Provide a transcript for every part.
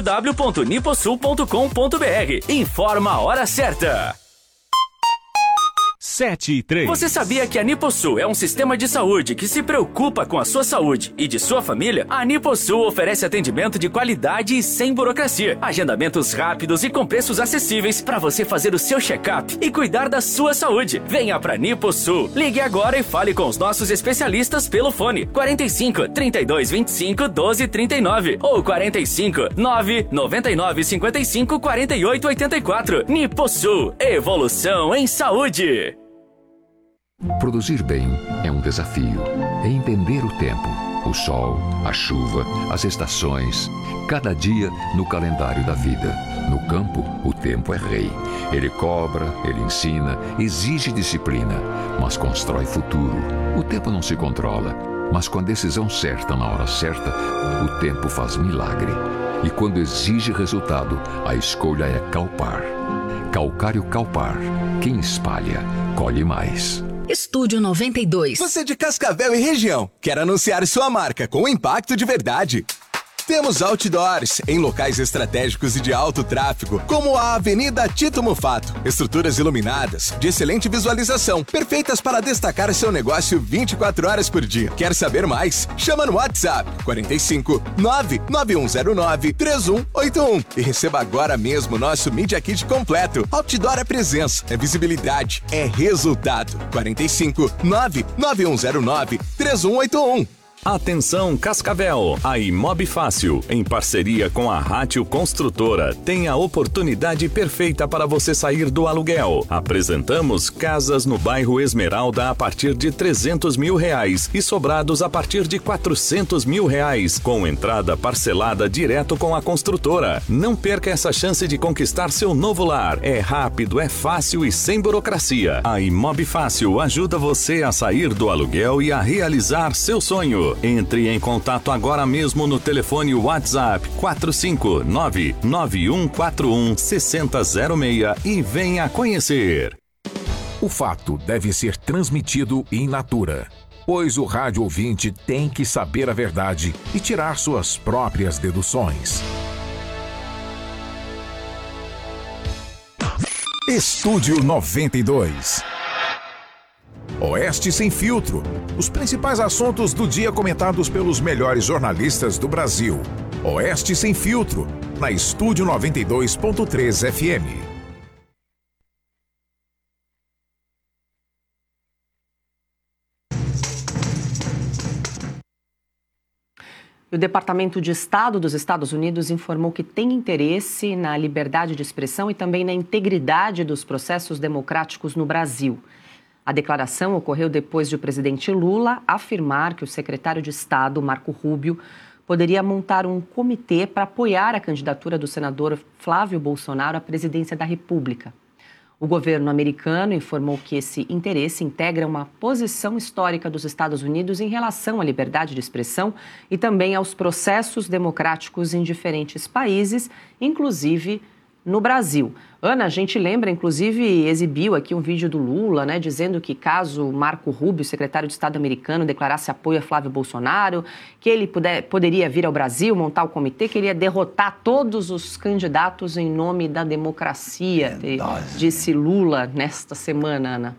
www.niposul.com.br. Informa a hora certa. 7:03. Você sabia que a Niposul é um sistema de saúde que se preocupa com a sua saúde e de sua família? A Niposul oferece atendimento de qualidade e sem burocracia. Agendamentos rápidos e com preços acessíveis para você fazer o seu check-up e cuidar da sua saúde. Venha para Niposul. Ligue agora e fale com os nossos especialistas pelo fone 45 32 25 12 39 ou 45 9 99 55 48 84. Niposul. Evolução em saúde. Produzir bem é um desafio. É entender o tempo, o sol, a chuva, as estações, cada dia no calendário da vida. No campo, o tempo é rei. Ele cobra, ele ensina, exige disciplina, mas constrói futuro. O tempo não se controla, mas com a decisão certa na hora certa, o tempo faz milagre. E quando exige resultado, a escolha é Calpar. Calcário Calpar. Quem espalha, colhe mais. Estúdio 92. Você de Cascavel e região, quer anunciar sua marca com impacto de verdade? Temos outdoors em locais estratégicos e de alto tráfego, como a Avenida Tito Mufato. Estruturas iluminadas, de excelente visualização, perfeitas para destacar seu negócio 24 horas por dia. Quer saber mais? Chama no WhatsApp 45 99109 3181 e receba agora mesmo nosso Media Kit completo. Outdoor é presença, é visibilidade, é resultado. 45 99109 3181. Atenção Cascavel, a Imob Fácil, em parceria com a Rátio Construtora, tem a oportunidade perfeita para você sair do aluguel. Apresentamos casas no bairro Esmeralda a partir de R$300 mil e sobrados a partir de R$400 mil, com entrada parcelada direto com a construtora. Não perca essa chance de conquistar seu novo lar. É rápido, é fácil e sem burocracia. A Imob Fácil ajuda você a sair do aluguel e a realizar seu sonho. Entre em contato agora mesmo no telefone WhatsApp 459-9141-6006 e venha conhecer. O fato deve ser transmitido in natura, pois o rádio ouvinte tem que saber a verdade e tirar suas próprias deduções. Estúdio 92. Oeste Sem Filtro. Os principais assuntos do dia comentados pelos melhores jornalistas do Brasil. Oeste Sem Filtro, na Estúdio 92.3 FM. O Departamento de Estado dos Estados Unidos informou que tem interesse na liberdade de expressão e também na integridade dos processos democráticos no Brasil. A declaração ocorreu depois de o presidente Lula afirmar que o secretário de Estado, Marco Rubio, poderia montar um comitê para apoiar a candidatura do senador Flávio Bolsonaro à presidência da República. O governo americano informou que esse interesse integra uma posição histórica dos Estados Unidos em relação à liberdade de expressão e também aos processos democráticos em diferentes países, inclusive no Brasil. Ana, a gente lembra, inclusive, exibiu aqui um vídeo do Lula, né, dizendo que caso Marco Rubio, secretário de Estado americano, declarasse apoio a Flávio Bolsonaro, que ele poderia vir ao Brasil, montar o comitê, que ele ia derrotar todos os candidatos em nome da democracia, disse Lula nesta semana, Ana.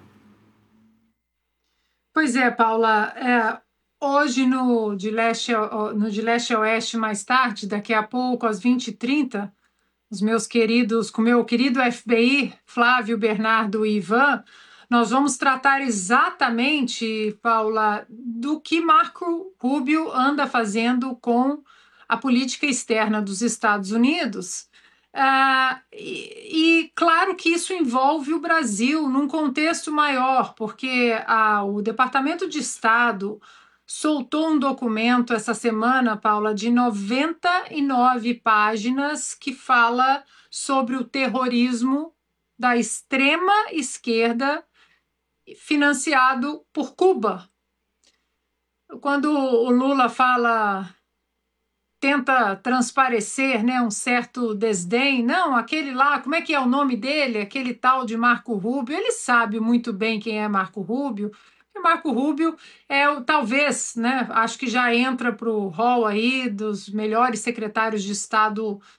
Pois é, Paula. Hoje, no De Leste a Oeste, mais tarde, daqui a pouco, às 20h30, com meu querido FBI, Flávio, Bernardo e Ivan, nós vamos tratar exatamente, Paula, do que Marco Rubio anda fazendo com a política externa dos Estados Unidos. E claro que isso envolve o Brasil num contexto maior, porque o Departamento de Estado soltou um documento essa semana, Paula, de 99 páginas que fala sobre o terrorismo da extrema esquerda financiado por Cuba. Quando o Lula tenta transparecer, né, um certo desdém, não, aquele lá, como é que é o nome dele? Aquele tal de Marco Rubio, ele sabe muito bem quem é Marco Rubio. Marco Rubio talvez, né, acho que já entra para o hall aí dos melhores secretários de Estado